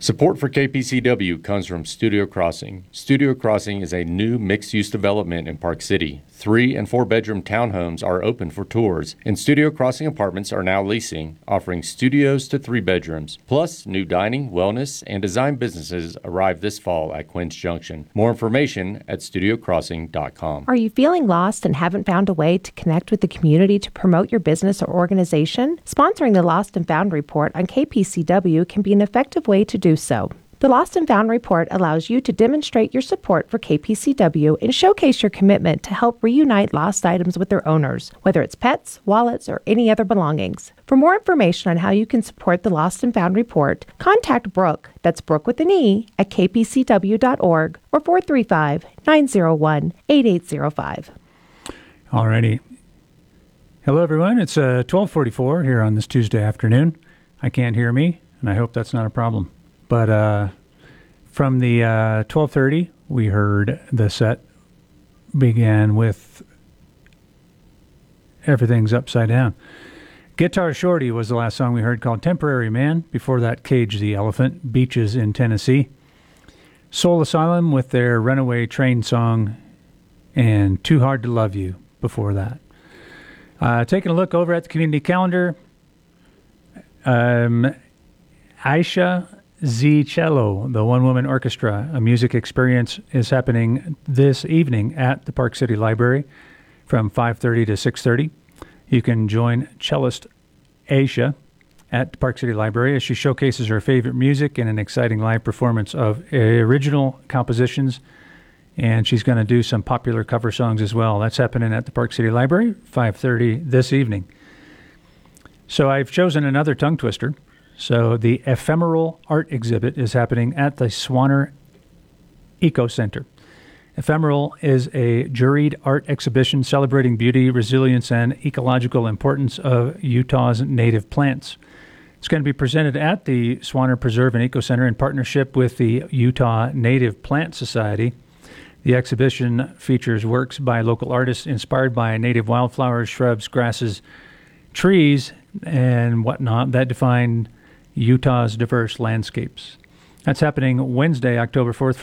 Support for KPCW comes from Studio Crossing. Studio Crossing is a new mixed-use development in Park City. 3- and 4-bedroom townhomes are open for tours, and Studio Crossing apartments are now leasing, offering studios to 3 bedrooms. Plus, new dining, wellness, and design businesses arrive this fall at Quince Junction. More information at studiocrossing.com. Are you feeling lost and haven't found a way to connect with the community to promote your business or organization? Sponsoring the Lost and Found Report on KPCW can be an effective way to do so. The Lost and Found Report allows you to demonstrate your support for KPCW and showcase your commitment to help reunite lost items with their owners, whether it's pets, wallets, or any other belongings. For more information on how you can support the Lost and Found Report, contact Brooke, that's Brooke with an E, at kpcw.org or 435-901-8805. Alrighty. Hello, everyone. It's 12:44 here on this Tuesday afternoon. I can't hear me, and I hope that's not a problem. But from the 12:30, we heard the set began with Everything's Upside Down. Guitar Shorty was the last song we heard, called Temporary Man. Before that, Cage the Elephant, Beaches in Tennessee. Soul Asylum with their Runaway Train song, and Too Hard to Love You before that. Taking a look over at the community calendar, Aisha Z Cello, the one-woman orchestra, a music experience, is happening this evening at the Park City Library from 5:30 to 6:30. You can join cellist Aisha at the Park City Library as she showcases her favorite music in an exciting live performance of original compositions, and she's going to do some popular cover songs as well. That's happening at the Park City Library, 5:30 this evening. So I've chosen another tongue twister. So the Ephemeral Art Exhibit is happening at the Swanner Eco Center. Ephemeral is a juried art exhibition celebrating beauty, resilience, and ecological importance of Utah's native plants. It's going to be presented at the Swanner Preserve and Eco Center in partnership with the Utah Native Plant Society. The exhibition features works by local artists inspired by native wildflowers, shrubs, grasses, trees, and whatnot that define Utah's diverse landscapes. That's happening Wednesday, October 4th